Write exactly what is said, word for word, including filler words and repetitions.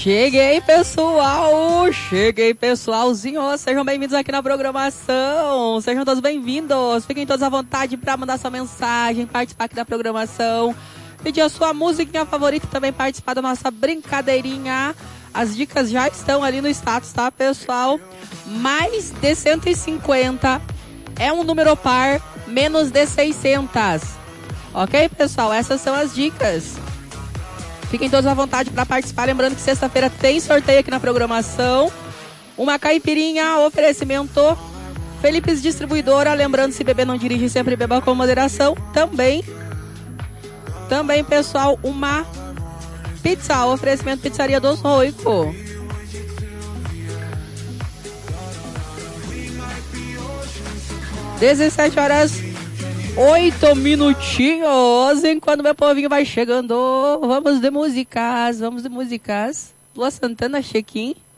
Cheguei, pessoal! Cheguei, pessoalzinho! Sejam bem-vindos aqui na programação! Sejam todos bem-vindos! Fiquem todos à vontade para mandar sua mensagem, participar aqui da programação, pedir a sua musiquinha favorita e também participar da nossa brincadeirinha. As dicas já estão ali no status, tá, pessoal? Mais de cento e cinquenta é um número par, menos de seiscentos. Ok, pessoal? Essas são as dicas. Fiquem todos à vontade para participar. Lembrando que sexta-feira tem sorteio aqui na programação. Uma caipirinha, oferecimento Felipes Distribuidora. Lembrando, se beber não dirige, sempre beba com moderação. Também, também, pessoal, uma pizza, oferecimento Pizzaria dos Roico. dezessete horas, oito minutinhos, enquanto meu povinho vai chegando. Vamos de músicas, vamos de músicas. Lua Santana, Chequim.